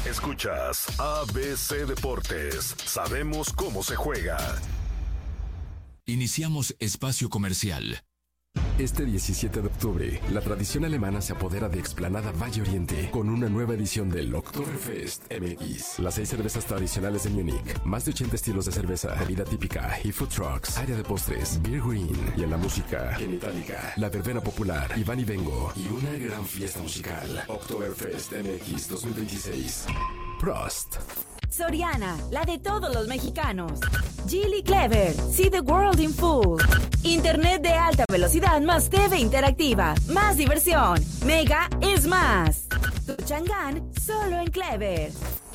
Escuchas ABC Deportes. Sabemos cómo se juega. Iniciamos espacio comercial. Este 17 de octubre, la tradición alemana se apodera de Explanada Valle Oriente con una nueva edición del Oktoberfest MX. Las 6 cervezas tradicionales de Múnich, más de 80 estilos de cerveza, bebida típica y food trucks, área de postres, Beer Green y en la música, Genitalica, la verbena popular, Iván y Vengo y una gran fiesta musical. Oktoberfest MX 2026. Prost. Soriana, la de todos los mexicanos. Geely Clever, see the world in full. Internet de alta velocidad más TV interactiva, más diversión. Mega es más. Tu Chang'an solo en Clever.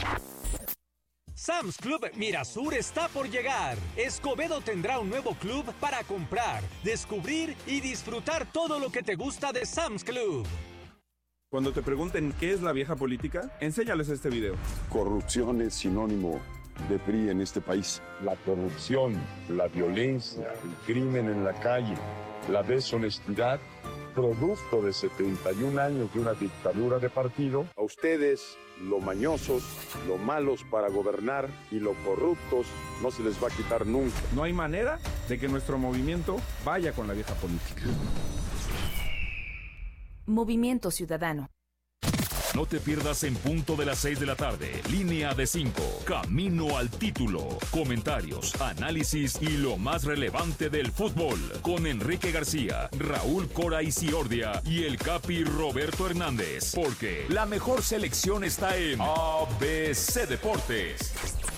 Sam's Club Mirasur está por llegar. Escobedo tendrá un nuevo club para comprar, descubrir y disfrutar todo lo que te gusta de Sam's Club. Cuando te pregunten qué es la vieja política, enséñales este video. Corrupción es sinónimo de PRI en este país. La corrupción, la violencia, el crimen en la calle, la deshonestidad, producto de 71 años de una dictadura de partido. A ustedes, lo mañosos, lo malos para gobernar y lo corruptos no se les va a quitar nunca. No hay manera de que nuestro movimiento vaya con la vieja política. Movimiento Ciudadano. No te pierdas en punto de las 6 de la tarde. Línea de 5. Camino al título. Comentarios, análisis y lo más relevante del fútbol. Con Enrique García, Raúl Cora Isiordia y el Capi Roberto Hernández. Porque la mejor selección está en ABC Deportes.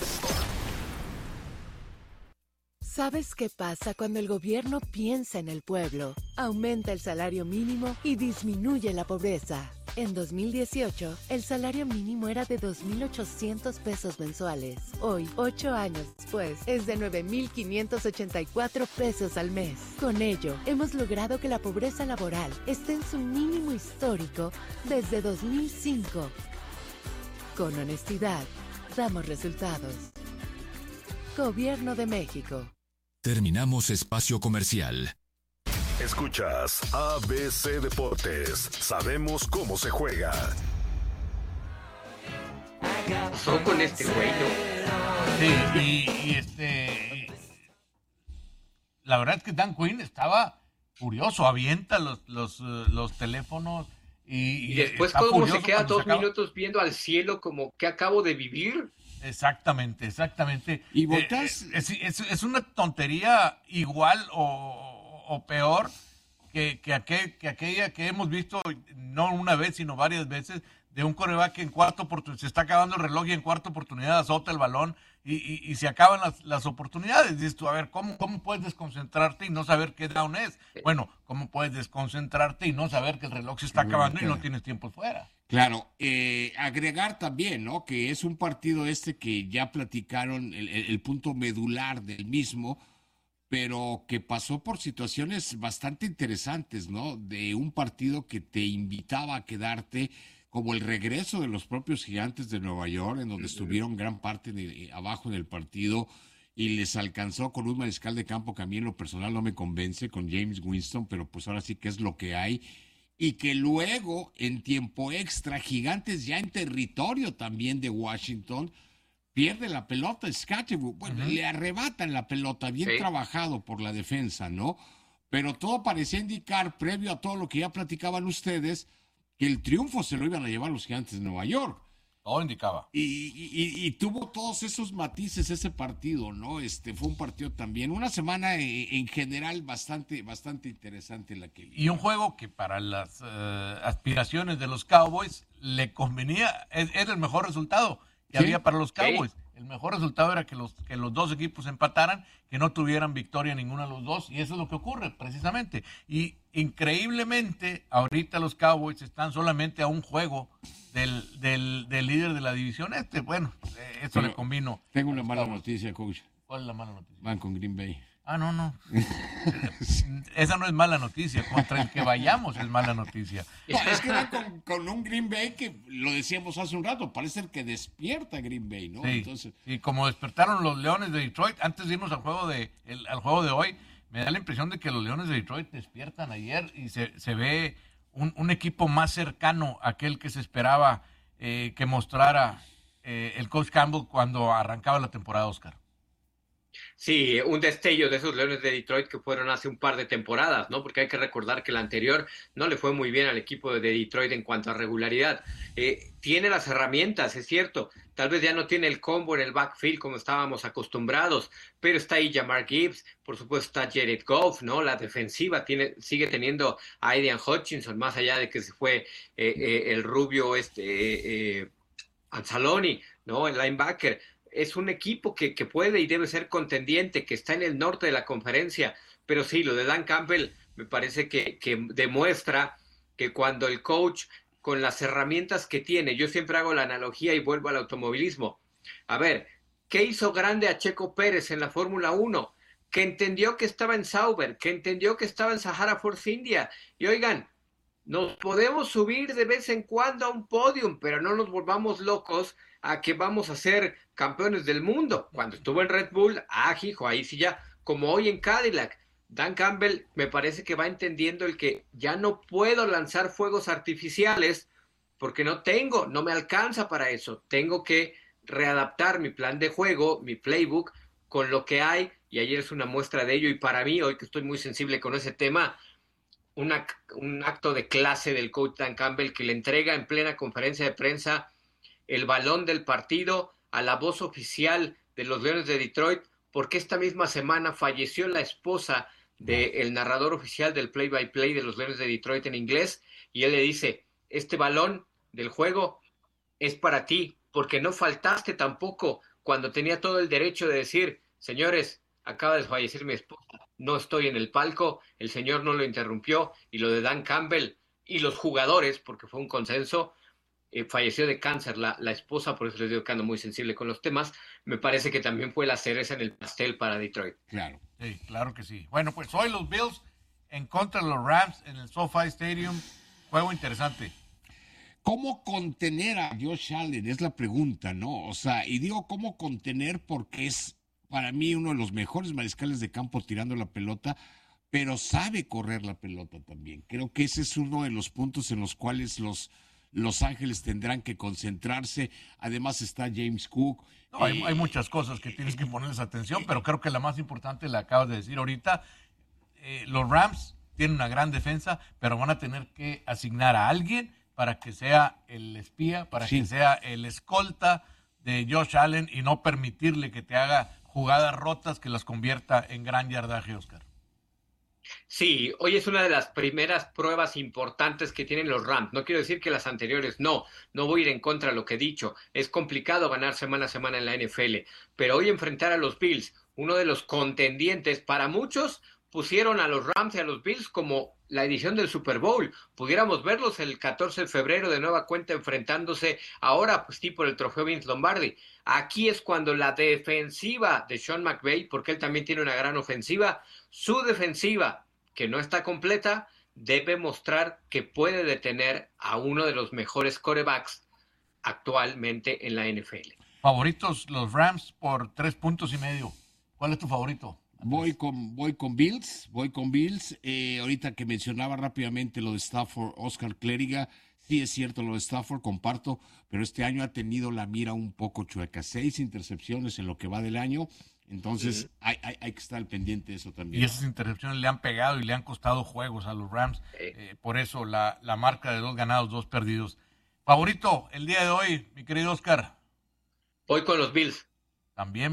¿Sabes qué pasa cuando el gobierno piensa en el pueblo? Aumenta el salario mínimo y disminuye la pobreza. En 2018, el salario mínimo era de 2,800 pesos mensuales. Hoy, 8 años después, es de 9,584 pesos al mes. Con ello, hemos logrado que la pobreza laboral esté en su mínimo histórico desde 2005. Con honestidad, damos resultados. Gobierno de México. Terminamos espacio comercial. Escuchas ABC Deportes. Sabemos cómo se juega. Pasó con este güey, ¿no? Sí, la verdad es que Dan Quinn estaba furioso, avienta los teléfonos y después cómo se queda 2 minutos viendo al cielo como que acabo de vivir. Exactamente. Y volteas. Es una tontería igual o peor que aquella que hemos visto no una vez sino varias veces de un quarterback que en cuarta oportunidad se está acabando el reloj y en cuarta oportunidad azota el balón y se acaban las oportunidades. Dices tú, a ver, ¿cómo puedes desconcentrarte y no saber qué down es? Bueno, ¿cómo puedes desconcentrarte y no saber que el reloj se está acabando y no tienes tiempo fuera? Claro, agregar también, ¿no? Que es un partido que ya platicaron el punto medular del mismo, pero que pasó por situaciones bastante interesantes, ¿no? De un partido que te invitaba a quedarte, como el regreso de los propios Gigantes de Nueva York, en donde estuvieron gran parte abajo en el partido y les alcanzó con un mariscal de campo que a mí en lo personal no me convence, con James Winston, pero pues ahora sí que es lo que hay. Y que luego, en tiempo extra, Gigantes ya en territorio también de Washington, pierde la pelota, Scatterwood. Bueno, le arrebatan la pelota, bien trabajado por la defensa, ¿no? Pero todo parecía indicar, previo a todo lo que ya platicaban ustedes, que el triunfo se lo iban a llevar los Gigantes de Nueva York. Todo indicaba. Y tuvo todos esos matices ese partido, ¿no? Fue un partido también, una semana en general bastante interesante la que vi. Y un juego que para las aspiraciones de los Cowboys le convenía, era el mejor resultado que había para los Cowboys. El mejor resultado era que los dos equipos empataran, que no tuvieran victoria ninguno de los dos, y eso es lo que ocurre precisamente. Y increíblemente, ahorita los Cowboys están solamente a un juego del líder de la división Bueno, eso le convino. Tengo una mala noticia, coach. ¿Cuál es la mala noticia? Van con Green Bay. No. Esa no es mala noticia. Contra el que vayamos es mala noticia. No, es que van con un Green Bay que, lo decíamos hace un rato, parece que despierta Green Bay, ¿no? Sí, entonces, y como despertaron los Leones de Detroit, antes de irnos al juego de hoy, me da la impresión de que los Leones de Detroit despiertan ayer y se ve un equipo más cercano a aquel que se esperaba que mostrara el coach Campbell cuando arrancaba la temporada, Oscar. Sí, un destello de esos Leones de Detroit que fueron hace un par de temporadas, ¿no? Porque hay que recordar que la anterior no le fue muy bien al equipo de Detroit en cuanto a regularidad. Tiene las herramientas, es cierto. Tal vez ya no tiene el combo en el backfield como estábamos acostumbrados, pero está ahí Jahmyr Gibbs, por supuesto está Jared Goff, ¿no? La defensiva sigue teniendo a Aidan Hutchinson, más allá de que se fue el rubio Anzalone, ¿no? El linebacker. Es un equipo que puede y debe ser contendiente, que está en el norte de la conferencia, pero sí, lo de Dan Campbell me parece que demuestra que cuando el coach, con las herramientas que tiene, yo siempre hago la analogía y vuelvo al automovilismo. A ver, ¿qué hizo grande a Checo Pérez en la Fórmula 1? Que entendió que estaba en Sauber, que entendió que estaba en Sahara Force India, y oigan, nos podemos subir de vez en cuando a un podium, pero no nos volvamos locos a que vamos a ser campeones del mundo. Cuando estuvo en Red Bull, hijo, ahí sí ya, como hoy en Cadillac. Dan Campbell me parece que va entendiendo el que ya no puedo lanzar fuegos artificiales porque no me alcanza para eso. Tengo que readaptar mi plan de juego, mi playbook, con lo que hay, y ayer es una muestra de ello, y para mí, hoy que estoy muy sensible con ese tema, un acto de clase del coach Dan Campbell, que le entrega en plena conferencia de prensa el balón del partido a la voz oficial de los Leones de Detroit, porque esta misma semana falleció la esposa del narrador oficial del play-by-play de los Leones de Detroit en inglés, y él le dice, este balón del juego es para ti, porque no faltaste tampoco cuando tenía todo el derecho de decir, señores, acaba de fallecer mi esposa, no estoy en el palco, el señor no lo interrumpió, y lo de Dan Campbell y los jugadores, porque fue un consenso, falleció de cáncer la esposa, por eso les digo que ando muy sensible con los temas, me parece que también fue la cereza en el pastel para Detroit. Claro. Sí, claro que sí. Bueno, pues hoy los Bills en contra de los Rams en el SoFi Stadium, juego interesante. ¿Cómo contener a Josh Allen? Es la pregunta, ¿no? O sea, y digo cómo contener porque es para mí uno de los mejores mariscales de campo tirando la pelota, pero sabe correr la pelota también. Creo que ese es uno de los puntos en los cuales Los Ángeles tendrán que concentrarse. Además está James Cook. No, hay muchas cosas que tienes que ponerles atención, pero creo que la más importante la acabas de decir ahorita. Los Rams tienen una gran defensa, pero van a tener que asignar a alguien para que sea el espía, para que sea el escolta de Josh Allen y no permitirle que te haga jugadas rotas que las convierta en gran yardaje, Oscar. Sí, hoy es una de las primeras pruebas importantes que tienen los Rams. No quiero decir que las anteriores no voy a ir en contra de lo que he dicho. Es complicado ganar semana a semana en la NFL, pero hoy enfrentar a los Bills, uno de los contendientes, para muchos pusieron a los Rams y a los Bills como la edición del Super Bowl. Pudiéramos verlos el 14 de febrero de nueva cuenta enfrentándose ahora, pues tipo el trofeo Vince Lombardi. Aquí es cuando la defensiva de Sean McVay, porque él también tiene una gran ofensiva, su defensiva, que no está completa, debe mostrar que puede detener a uno de los mejores quarterbacks actualmente en la NFL. Favoritos los Rams por 3.5 puntos. ¿Cuál es tu favorito? Voy con Bills. Ahorita que mencionaba rápidamente lo de Stafford, Oscar Clériga, sí es cierto lo de Stafford, comparto, pero este año ha tenido la mira un poco chueca, 6 intercepciones en lo que va del año, entonces hay que estar al pendiente de eso también. Y esas intercepciones le han pegado y le han costado juegos a los Rams, por eso la marca de 2 ganados, 2 perdidos. Favorito el día de hoy, mi querido Oscar. Voy con los Bills. También.